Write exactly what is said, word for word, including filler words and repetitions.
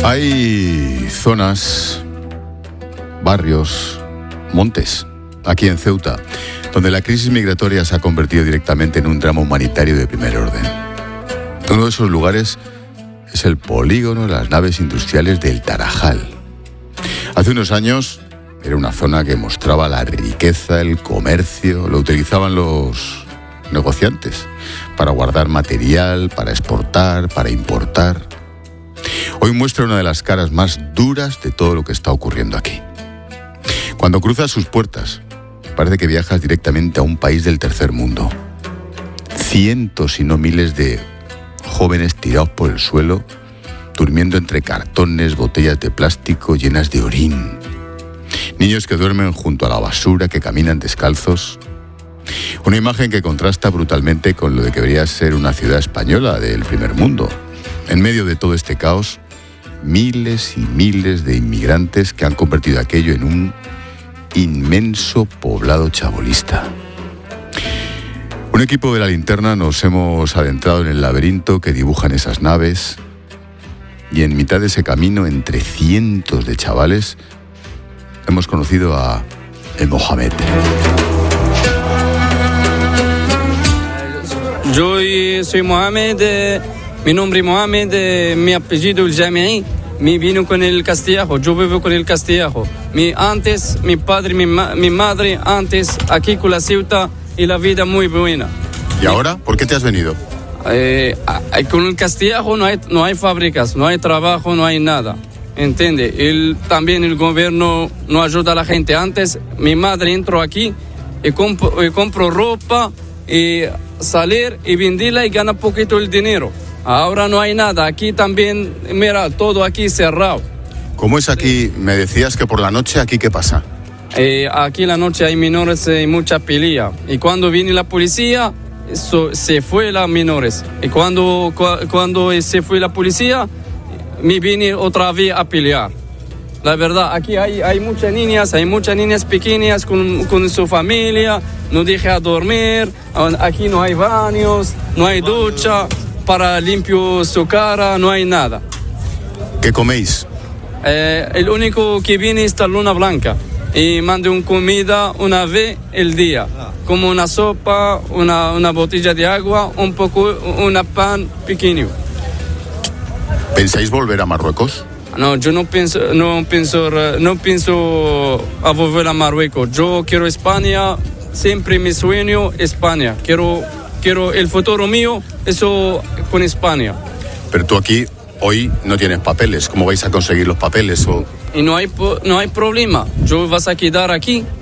Hay zonas, barrios, montes, aquí en Ceuta, donde la crisis migratoria se ha convertido directamente en un drama humanitario de primer orden. Uno de esos lugares es el polígono de las naves industriales del Tarajal. Hace unos años era una zona que mostraba la riqueza, el comercio, lo utilizaban los negociantes para guardar material, para exportar, para importar. Hoy muestra una de las caras más duras de todo lo que está ocurriendo aquí. Cuando cruzas sus puertas, parece que viajas directamente a un país del tercer mundo. Cientos y no miles de jóvenes tirados por el suelo, durmiendo entre cartones, botellas de plástico llenas de orín. Niños que duermen junto a la basura, que caminan descalzos. Una imagen que contrasta brutalmente con lo de que debería ser una ciudad española del primer mundo. En medio de todo este caos, miles y miles de inmigrantes que han convertido aquello en un inmenso poblado chabolista. Un equipo de La Linterna nos hemos adentrado en el laberinto que dibujan esas naves y en mitad de ese camino, entre cientos de chavales, hemos conocido a el Mohamed. Yo soy Mohamed, eh, mi nombre es Mohamed, eh, mi apellido el Jami'i, me vino con el castellano, yo vivo con el castellano. Mi, antes, mi padre, mi, ma, mi madre, antes, aquí con la Ceuta y la vida muy buena. ¿Y ahora? ¿Por qué te has venido? Eh, con el castellano no hay, no hay fábricas, no hay trabajo, no hay nada. ¿Entiende? El, también el gobierno no ayuda a la gente. Antes mi madre entró aquí y compro, y compro ropa y salir y venderla y gana poquito el dinero. Ahora no hay nada. Aquí también, mira, todo aquí cerrado. ¿Cómo es aquí? Me decías que por la noche, ¿aquí qué pasa? Eh, aquí la noche hay menores y mucha pelea. Y cuando viene la policía, so, se fue las menores. Y cuando, cu- cuando se fue la policía, me vine otra vez a pelear. La verdad, aquí hay, hay muchas niñas, hay muchas niñas pequeñas con, con su familia, no deja dormir, aquí no hay baños, no hay ducha para limpiar su cara, no hay nada. ¿Qué coméis? Eh, el único que viene es la luna blanca y manda una comida una vez el día, como una sopa, una, una botella de agua, un poco, una pan pequeño. ¿Pensáis volver a Marruecos? No, yo no pienso, no pienso, no pienso a volver a Marruecos. Yo quiero España, siempre mi sueño España. Quiero, quiero el futuro mío, eso con España. Pero tú aquí hoy no tienes papeles. ¿Cómo vais a conseguir los papeles? O... Y no hay, no hay problema. Yo vas a quedar aquí